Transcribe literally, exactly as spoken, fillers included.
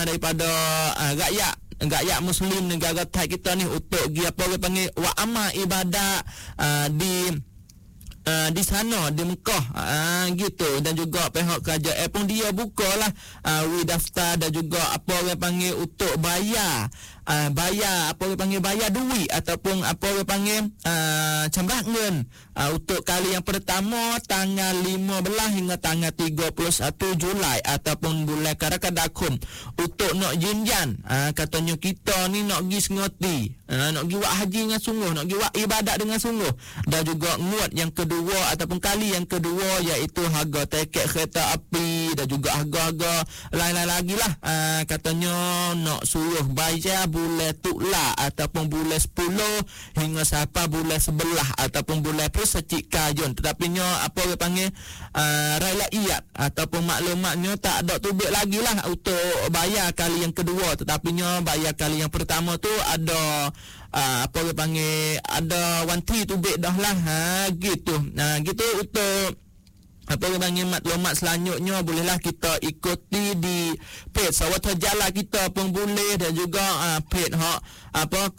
daripada uh, rakyat rakyat Muslim negara Thai kita ni untuk gi apa orang panggil wa amal ibadat uh, di Uh, di sana di Mekah uh, gitu, dan juga pihak kerajaan pun dia bukalah uh, wi daftar dan juga apa orang panggil untuk bayar uh, bayar apa orang panggil bayar duit ataupun apa orang panggil uh, cambakan uh, untuk kali yang pertama tanggal lima belas hingga tanggal tiga puluh satu Julai ataupun bulan Karakadakum untuk nak jinjan uh, katanya kita ni nak pergi sengoti uh, nak pergi buat haji dengan sungguh, nak pergi buat ibadat dengan sungguh, dan juga nguat yang kedua ataupun kali yang kedua iaitu harga tiket kereta api dan juga harga-harga lain-lain lagi lah. Uh, katanya nak suruh bayar bulan tuklah ataupun bulan sepuluh hingga sampai bulan sebelah ataupun bulan persecik kajun, tetapi nya apa orang panggil uh, rakyat ataupun maklumatnya tak ada tubik lagi lah untuk bayar kali yang kedua, tetapi nya bayar kali yang pertama tu ada Uh, apa orang panggil ada wanti tubik dah lah ha, gitu. Nah gitu untuk apa orang panggil maklumat selanjutnya bolehlah kita ikuti di page Sawat Jala kita pun boleh, dan juga uh, page hak apa